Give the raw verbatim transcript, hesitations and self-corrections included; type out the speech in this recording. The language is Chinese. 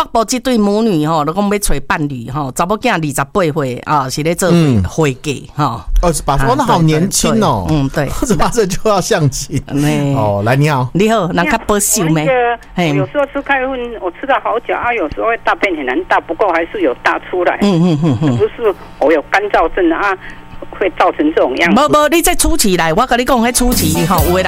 部这对母女吼，都讲要找伴侣吼，查某囝二十八岁啊，是咧做会计哈。 二十八岁，哇，那好年轻哦。 嗯，对， 二十八岁就要相亲。哦，来，你好， 你好，人较保守没？ 有时候吃开荤，我吃到好久啊，有时候大便很难大，不过还是有大出来。嗯嗯嗯嗯，是不是我有干燥症啊？会造成这种样子。 无无，你在初期来，我跟你讲，喺初期吼，有的